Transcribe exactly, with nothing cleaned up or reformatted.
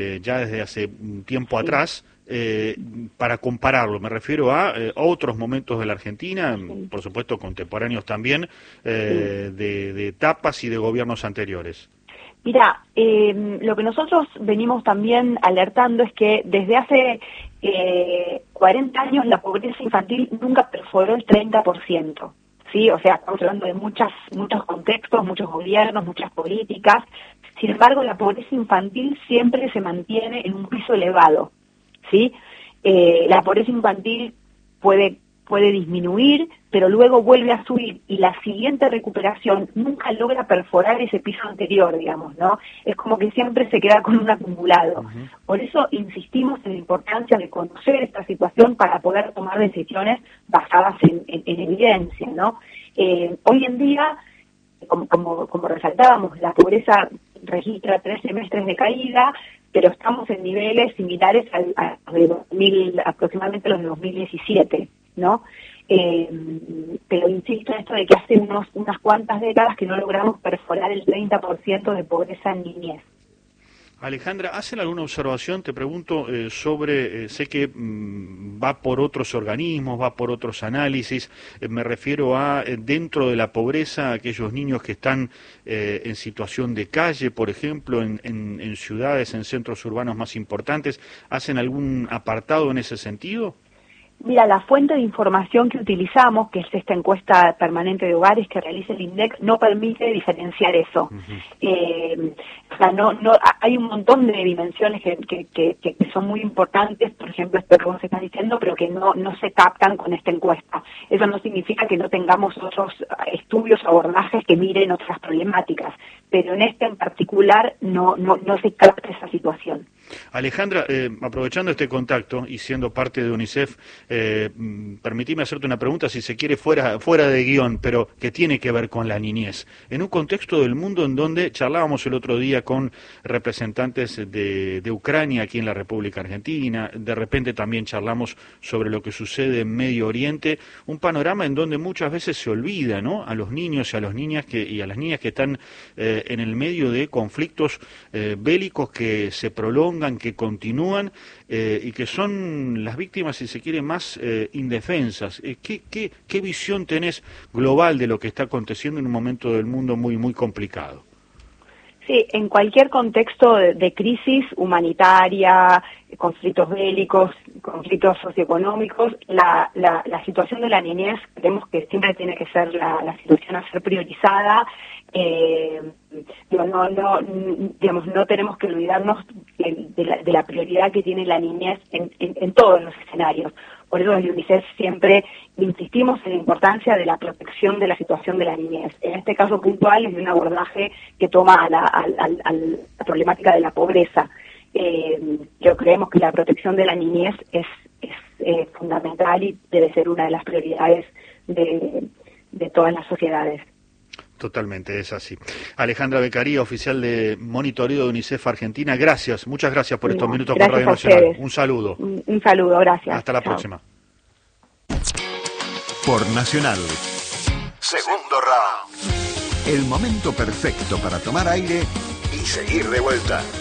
eh, ya desde hace un tiempo sí. atrás, eh, para compararlo. Me refiero a eh, otros momentos de la Argentina, sí. por supuesto contemporáneos también, eh, sí. de, de etapas y de gobiernos anteriores. Mira, eh, lo que nosotros venimos también alertando es que desde hace eh, cuarenta años la pobreza infantil nunca perforó el treinta por ciento. Sí, o sea, estamos hablando de muchas, muchos contextos, muchos gobiernos, muchas políticas. Sin embargo, la pobreza infantil siempre se mantiene en un piso elevado, ¿sí? Eh, la pobreza infantil puede, puede disminuir, pero luego vuelve a subir y la siguiente recuperación nunca logra perforar ese piso anterior, digamos, ¿no? Es como que siempre se queda con un acumulado. Uh-huh. Por eso insistimos en la importancia de conocer esta situación para poder tomar decisiones basadas en, en, en evidencia, ¿no? Eh, hoy en día, como, como, como resaltábamos, la pobreza registra tres semestres de caída, pero estamos en niveles similares al, a, a de dos mil, aproximadamente los de dos mil diecisiete, ¿no? Eh, pero insisto en esto de que hace unos, unas cuantas décadas que no logramos perforar el treinta por ciento de pobreza en niñez. Alejandra, ¿hacen alguna observación, te pregunto, eh, sobre, eh, sé que mmm, va por otros organismos, va por otros análisis, eh, me refiero a eh, dentro de la pobreza, aquellos niños que están eh, en situación de calle, por ejemplo, en, en, en ciudades, en centros urbanos más importantes, ¿hacen algún apartado en ese sentido? Mira, la fuente de información que utilizamos, que es esta encuesta permanente de hogares que realiza el INDEC, no permite diferenciar eso. Uh-huh. eh, o sea, no, no, hay un montón de dimensiones que, que, que, que son muy importantes, por ejemplo, esto que vos estás diciendo, pero que no, no se captan con esta encuesta. Eso no significa que no tengamos otros estudios o abordajes que miren otras problemáticas, pero en este en particular no, no, no se capta esa situación. Alejandra, eh, aprovechando este contacto y siendo parte de UNICEF, eh, permitime hacerte una pregunta, si se quiere, fuera, fuera de guión, pero que tiene que ver con la niñez. En un contexto del mundo en donde charlábamos el otro día con representantes de, de Ucrania aquí en la República Argentina, de repente también charlamos sobre lo que sucede en Medio Oriente, un panorama en donde muchas veces se olvida, ¿no?, a los niños y a las niñas que, y a las niñas que están eh, en el medio de conflictos eh, bélicos que se prolongan, que continúan eh, y que son las víctimas, si se quiere, más eh, indefensas. Eh, ¿qué, qué, ¿Qué visión tenés global de lo que está aconteciendo en un momento del mundo muy, muy complicado? Sí, en cualquier contexto de, de crisis humanitaria, conflictos bélicos, conflictos socioeconómicos, la, la, la situación de la niñez creemos que siempre tiene que ser la, la situación a ser priorizada. Eh, no, no, no, digamos, no tenemos que olvidarnos de, de, la, de la prioridad que tiene la niñez en, en, en todos los escenarios. Por eso desde UNICEF siempre insistimos en la importancia de la protección de la situación de la niñez. En este caso puntual es de un abordaje que toma a la, a, a, a la problemática de la pobreza. Eh, yo creemos que la protección de la niñez es, es eh, fundamental y debe ser una de las prioridades de, de todas las sociedades. Totalmente, es así. Alejandra Beccaria, oficial de monitoreo de UNICEF Argentina, gracias, muchas gracias por estos no, minutos con Radio Nacional. Un saludo. Un, un saludo, gracias. Hasta la Chao. próxima. Por Nacional. Segundo round. El momento perfecto para tomar aire y seguir de vuelta.